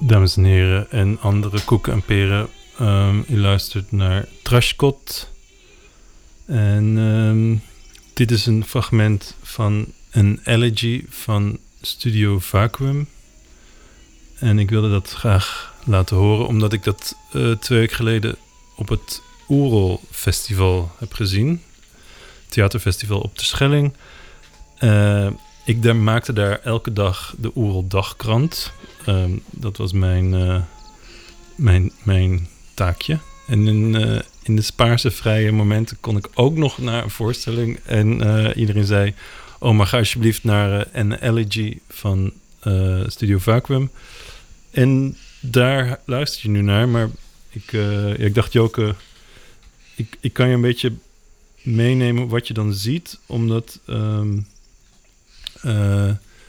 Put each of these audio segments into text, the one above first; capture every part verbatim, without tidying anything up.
Dames en heren en andere koeken en peren. Um, u luistert naar Trashkot. En um, dit is een fragment van een elegy van Studio Vacuum. En ik wilde dat graag laten horen, omdat ik dat uh, twee weken geleden op het Oerol Festival heb gezien. Theaterfestival op de Schelling. Uh, ik daar, maakte daar elke dag de Oerol Dagkrant. Um, dat was mijn, uh, mijn, mijn taakje. En in, uh, in de spaarse vrije momenten kon ik ook nog naar een voorstelling. En uh, iedereen zei, oh, maar ga alsjeblieft naar uh, een elegy van uh, Studio Vacuum. En daar luister je nu naar. Maar ik, uh, ja, ik dacht, Joke, ik, ik kan je een beetje meenemen wat je dan ziet. Omdat um, uh,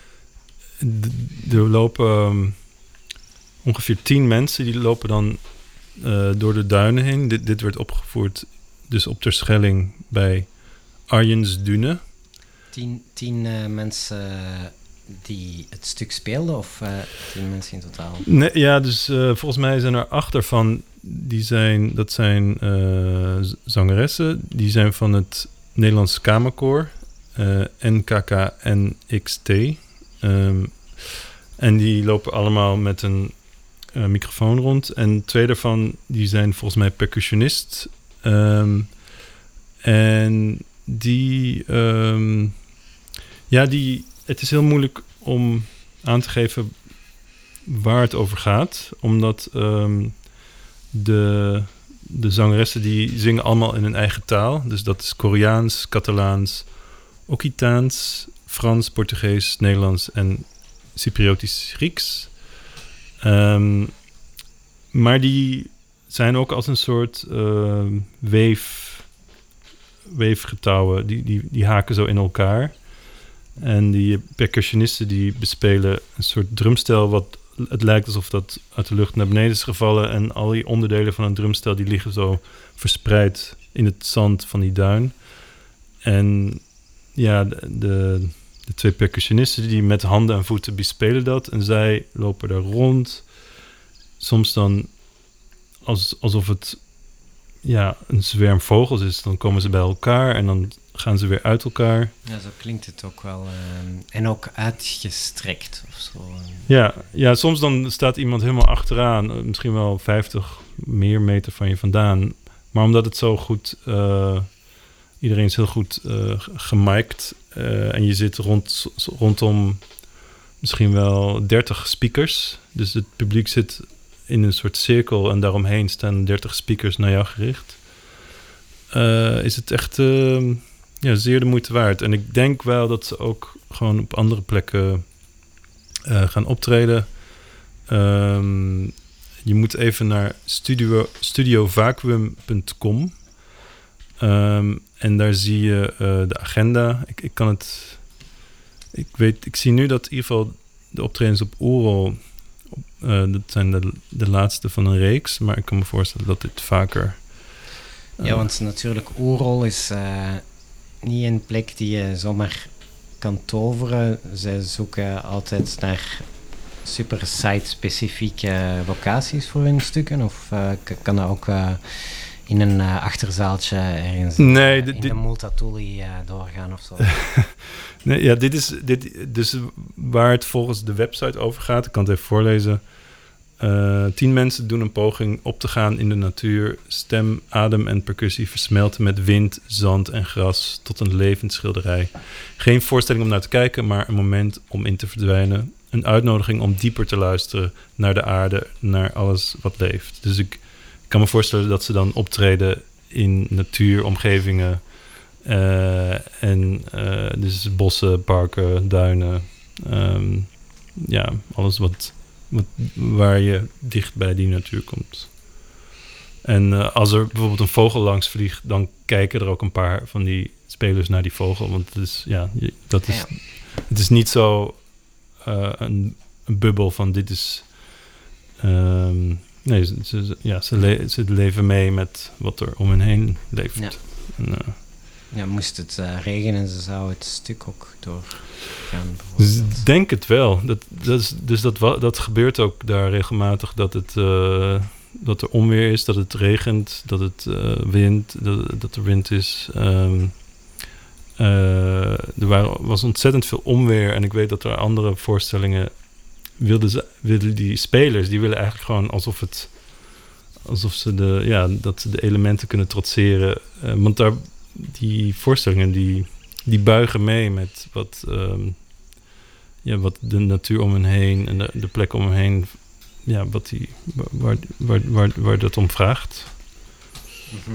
d- er lopen um, ongeveer tien mensen. Die lopen dan uh, door de duinen heen. Dit, dit werd opgevoerd dus op Ter Schelling bij Arjens Dune. Tien, tien uh, mensen die het stuk speelden of uh, tien mensen in totaal? Nee, ja, dus uh, volgens mij zijn er acht ervan. Die zijn, dat zijn uh, zangeressen. Die zijn van het Nederlands Kamerkoor. Uh, N K K N X T. Um, en die lopen allemaal met een uh, microfoon rond. En twee daarvan die zijn volgens mij percussionist. Um, en die... Um, ja, die... Het is heel moeilijk om aan te geven waar het over gaat. Omdat um, de, de zangeressen die zingen allemaal in hun eigen taal. Dus dat is Koreaans, Catalaans, Occitaans, Frans, Portugees, Nederlands en Cypriotisch Grieks. Um, maar die zijn ook als een soort uh, weef, weefgetouwen. Die, die, die haken zo in elkaar. En die percussionisten die bespelen een soort drumstel wat het lijkt alsof dat uit de lucht naar beneden is gevallen. En al die onderdelen van een drumstel die liggen zo verspreid in het zand van die duin. En ja, de, de, de twee percussionisten die met handen en voeten bespelen dat. En zij lopen daar rond. Soms dan als, alsof het ja, een zwerm vogels is. Dan komen ze bij elkaar en dan gaan ze weer uit elkaar. Ja, zo klinkt het ook wel. Uh, en ook uitgestrekt of zo. Ja, ja, soms dan staat iemand helemaal achteraan. Misschien wel vijftig meer meter van je vandaan. Maar omdat het zo goed... Uh, iedereen is heel goed uh, gemiked. Uh, en je zit rond, rondom misschien wel dertig speakers. Dus het publiek zit in een soort cirkel. En daaromheen staan dertig speakers naar jou gericht. Uh, is het echt... Uh, Ja, zeer de moeite waard. En ik denk wel dat ze ook gewoon op andere plekken uh, gaan optreden. Um, je moet even naar studio, studiovacuum punt com. Um, en daar zie je uh, de agenda. Ik, ik kan het... Ik weet, ik zie nu dat in ieder geval de optredens op Oerol... Uh, dat zijn de, de laatste van een reeks. Maar ik kan me voorstellen dat dit vaker... Uh, ja, want natuurlijk Oerol is... Uh... niet een plek die je zomaar kan toveren. Zij zoeken altijd naar super site-specifieke locaties voor hun stukken. Of uh, kan dat ook uh, in een uh, achterzaaltje ergens nee, uh, dit, in dit, de Multatuli uh, doorgaan of zo? nee, ja, dit is dit, dus waar het volgens de website over gaat. Ik kan het even voorlezen. Uh, tien mensen doen een poging op te gaan in de natuur. Stem, adem en percussie versmelten met wind, zand en gras tot een levend schilderij. Geen voorstelling om naar te kijken, maar een moment om in te verdwijnen. Een uitnodiging om dieper te luisteren naar de aarde, naar alles wat leeft. Dus ik, ik kan me voorstellen dat ze dan optreden in natuuromgevingen. Uh, en uh, dus bossen, parken, duinen. Um, ja, alles wat... waar je dicht bij die natuur komt. En uh, als er bijvoorbeeld een vogel langs vliegt... dan kijken er ook een paar van die spelers naar die vogel. Want het is, ja, dat is, ja. Het is niet zo uh, een, een bubbel van dit is... Um, nee, ze, ze, ja, ze, le- ze leven mee met wat er om hen heen leeft. Ja. En, uh, Ja, moest het uh, regenen, ze zou het stuk ook doorgaan. Dus ik denk het wel. Dat, dat is, dus dat, dat gebeurt ook daar regelmatig, dat, het, uh, dat er onweer is, dat het regent, dat het uh, wind, dat, dat er wind is. Um, uh, er waren, was ontzettend veel onweer en ik weet dat er andere voorstellingen wilden, ze, wilden die spelers, die willen eigenlijk gewoon alsof het, alsof ze de, ja, dat ze de elementen kunnen trotseren. Uh, want daar die voorstellingen die, die buigen mee met wat, um, ja, wat de natuur om hen heen en de, de plek om hen heen, ja, wat die, waar, waar, waar, waar dat om vraagt. Mm-hmm.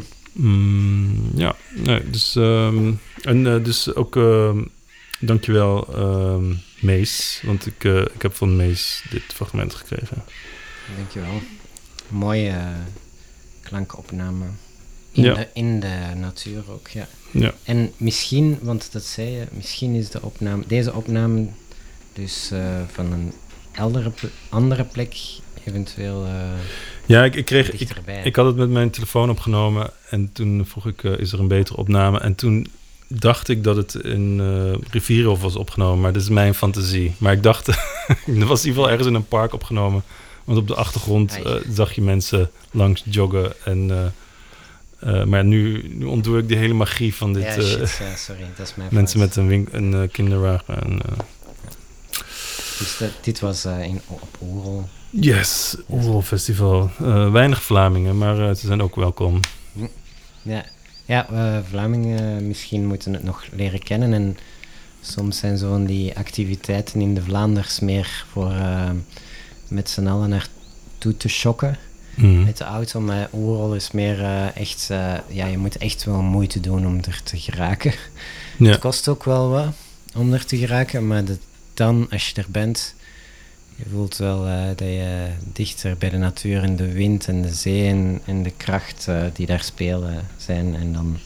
Mm, ja, nee, dus, um, en uh, dus ook, um, dankjewel um, Mees, want ik, uh, ik heb van Mees dit fragment gekregen. Dankjewel. Mooie uh, klankopname. In, ja. de, in de natuur ook, ja. ja. En misschien, want dat zei je, misschien is de opname, deze opname dus uh, van een eldere, andere plek eventueel uh, ja, ik, ik kreeg, ik, ik had het met mijn telefoon opgenomen en toen vroeg ik, uh, is er een betere opname? En toen dacht ik dat het in uh, Rivierenhof was opgenomen, maar dat is mijn fantasie. Maar ik dacht, er was in ieder geval ergens in een park opgenomen, want op de achtergrond uh, zag je mensen langs joggen en... Uh, Uh, maar nu, nu ontdoe ik de hele magie van dit. Ja, shit, uh, ja, sorry, dat is mijn mensen fout. Met een, wink- een uh, kinderwagen. En, uh, ja. Dus dat, dit was uh, in, op Oerol. Yes, Oerol Festival. Uh, weinig Vlamingen, maar uh, ze zijn ook welkom. Ja, ja uh, Vlamingen misschien moeten het nog leren kennen. En soms zijn zo van die activiteiten in de Vlaanders meer voor uh, met z'n allen naartoe te shocken. Mm. Met de auto, maar Oerol is meer uh, echt... Uh, ja, je moet echt wel moeite doen om er te geraken. Ja. Het kost ook wel wat om er te geraken, maar dat dan, als je er bent... Je voelt wel uh, dat je dichter bij de natuur en de wind en de zee en, en de kracht uh, die daar spelen zijn. En dan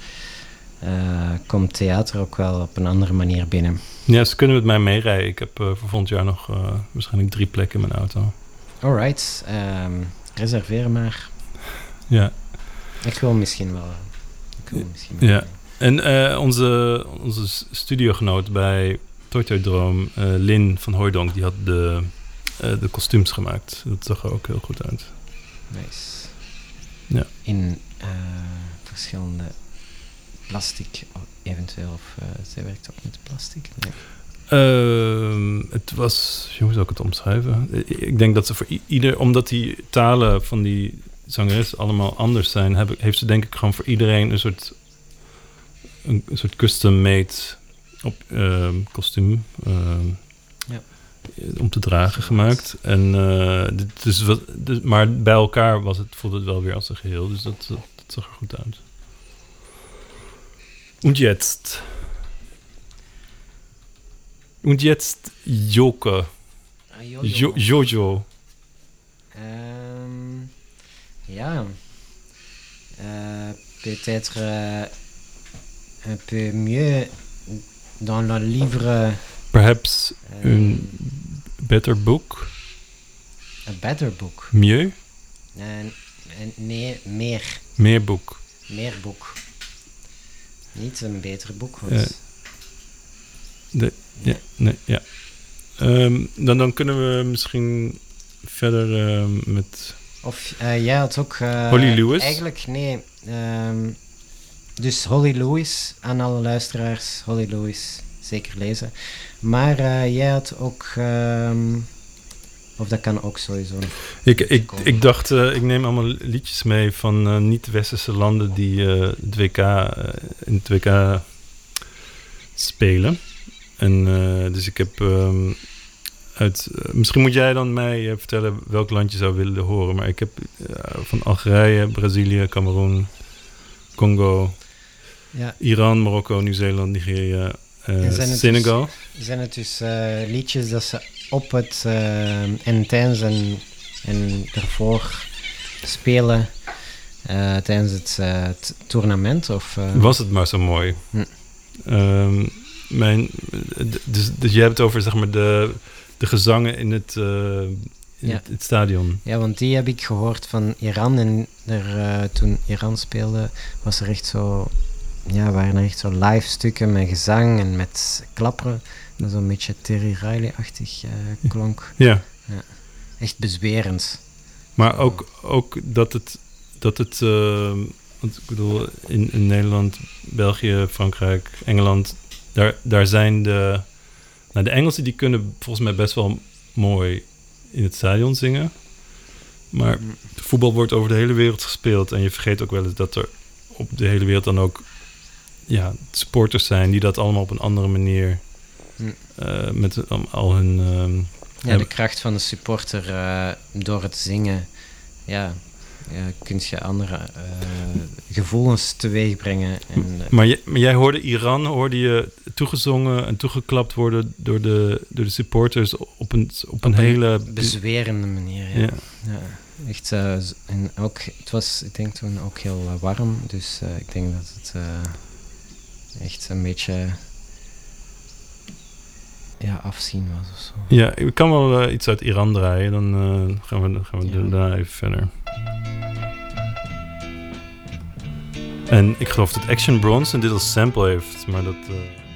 uh, komt theater ook wel op een andere manier binnen. Ja, ze kunnen met mij meerijden. Ik heb uh, voor volgend jaar nog uh, waarschijnlijk drie plekken in mijn auto. Alright, um, reserveer maar. Ja. Ik wil misschien wel. Ik wil misschien wel. Ja. En uh, onze, onze studiogenoot bij Toytoy-droom, uh, Lin van Hooijdonk, die had de, uh, de kostuums gemaakt. Dat zag er ook heel goed uit. Nice. Ja. In uh, verschillende plastic eventueel, of uh, zij werkt ook met plastic? Nee. Uh, het was, hoe zou ik het omschrijven? Ik denk dat ze voor i- ieder, omdat die talen van die zangeres allemaal anders zijn, heb ik, heeft ze denk ik gewoon voor iedereen een soort, een, een soort custom-made op uh, kostuum uh, ja. om te dragen gemaakt. En uh, dus wat, dus, maar bij elkaar was het, voelde het wel weer als een geheel, dus dat, dat, dat zag er goed uit. Und jetzt. Und jetzt Joke. Ah, Jojo. Jo- Jojo. Um, ja. Uh, peut-être uh, un peu mieux dans le livre. Perhaps um, een better book. A better book. Mieux? Uh, nee, meer. Meer boek. Meer boek. Niet een beter boek. Want... Uh, de, ja, nee, ja. Um, dan, dan kunnen we misschien verder uh, met... Of uh, jij had ook... Uh, Holly Lewis? Eigenlijk, nee. Um, dus Holly Lewis, aan alle luisteraars, Holly Lewis, zeker lezen. Maar uh, jij had ook... Um, of dat kan ook sowieso. Ik, ik, ik dacht, uh, ik neem allemaal liedjes mee van uh, niet-westerse landen die uh, het W K, uh, in het W K spelen. En uh, dus ik heb um, uit... Uh, misschien moet jij dan mij uh, vertellen welk land je zou willen horen. Maar ik heb uh, van Algerije, Brazilië, Cameroen, Congo, ja. Iran, Marokko, Nieuw-Zeeland, Nigeria, uh, Senegal. Dus, zijn het dus uh, liedjes dat ze op het uh, en tijdens en, en ervoor spelen uh, tijdens het, uh, het tournament? Of, uh... Was het maar zo mooi. Hm. Um, mijn, dus, dus jij hebt het over zeg maar de, de gezangen in het, uh, in ja. het, het stadion. Ja, want die heb ik gehoord van Iran. En er, uh, toen Iran speelde, was er echt zo ja, waren er echt zo live stukken met gezang en met klapperen. Dat zo'n beetje Terry Riley-achtig uh, klonk. Ja. ja. Echt bezwerend. Maar ook, ook dat het... Dat het uh, want ik bedoel, in, in Nederland, België, Frankrijk, Engeland... Daar, daar zijn de... Nou, de Engelsen die kunnen volgens mij best wel mooi in het stadion zingen. Maar voetbal wordt over de hele wereld gespeeld. En je vergeet ook wel eens dat er op de hele wereld dan ook ja, supporters zijn... die dat allemaal op een andere manier... Uh, met um, al hun... Um, ja, hebben. De kracht van de supporter uh, door het zingen... Ja, ja kun je andere uh, gevoelens teweeg brengen. En, uh, maar, je, maar jij hoorde Iran, hoorde je toegezongen en toegeklapt worden... door de, door de supporters op een, op op een, een hele... bezwerende manier, ja. ja. ja. Echt, uh, en ook, het was, ik denk toen ook heel uh, warm, dus uh, ik denk dat het uh, echt een beetje ja, afzien was of zo. Ja, ik kan wel uh, iets uit Iran draaien, dan uh, gaan we, gaan we ja. daarna even verder. En ik geloof dat Action Bronson dit als sample heeft, maar dat... Uh